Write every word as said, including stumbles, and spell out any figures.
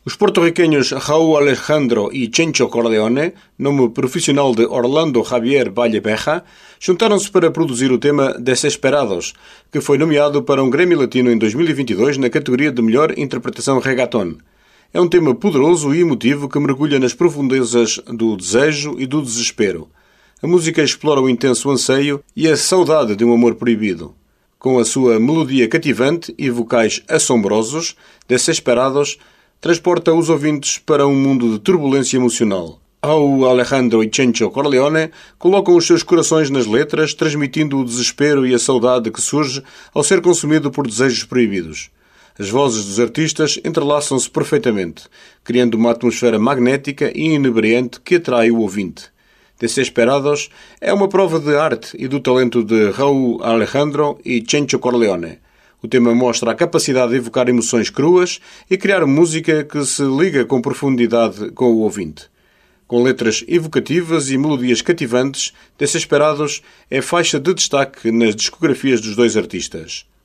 Os porto-riquenhos Raúl Alejandro e Chencho Corleone, nome profissional de Orlando Javier Valle Berra, juntaram-se para produzir o tema Desesperados, que foi nomeado para um Grammy Latino em dois mil e vinte e dois na categoria de melhor interpretação reggaeton. É um tema poderoso e emotivo que mergulha nas profundezas do desejo e do desespero. A música explora o intenso anseio e a saudade de um amor proibido. Com a sua melodia cativante e vocais assombrosos, Desesperados transporta os ouvintes para um mundo de turbulência emocional. Raúl Alejandro e Chencho Corleone colocam os seus corações nas letras, transmitindo o desespero e a saudade que surge ao ser consumido por desejos proibidos. As vozes dos artistas entrelaçam-se perfeitamente, criando uma atmosfera magnética e inebriante que atrai o ouvinte. Desesperados é uma prova de arte e do talento de Raúl Alejandro e Chencho Corleone. O tema mostra a capacidade de evocar emoções cruas e criar música que se liga com profundidade com o ouvinte. Com letras evocativas e melodias cativantes, Desesperados é faixa de destaque nas discografias dos dois artistas.